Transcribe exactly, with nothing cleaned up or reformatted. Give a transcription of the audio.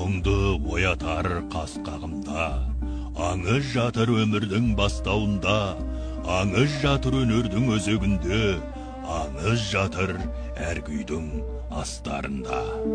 мұңды оятар қас қағымда, аңыз жатыр өмірдің бастауында, аңыз жатыр өнердің өзегінде, аңыз жатыр әр күйдің астарында.